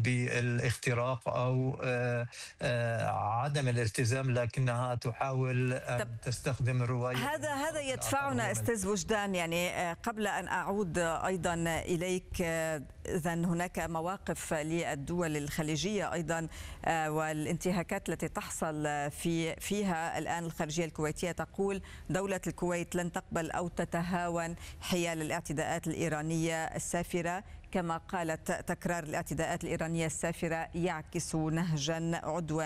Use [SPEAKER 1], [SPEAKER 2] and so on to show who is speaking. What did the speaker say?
[SPEAKER 1] بالاختراق أو عدم الالتزام، لكنها تحاول
[SPEAKER 2] طب
[SPEAKER 1] أن تستخدم الرواية
[SPEAKER 2] هذا
[SPEAKER 1] لمنفعة الآخر
[SPEAKER 2] يدفعنا استاذ وجدان، يعني قبل ان اعود ايضا اليك، اذا هناك مواقف للدول الخليجيه ايضا والانتهاكات التي تحصل فيها الان. الخارجيه الكويتيه تقول دوله الكويت لن تقبل او تتهاون حيال الاعتداءات الايرانيه السافره، كما قالت تكرار الاعتداءات الايرانيه السافره يعكس نهجا عدوانيا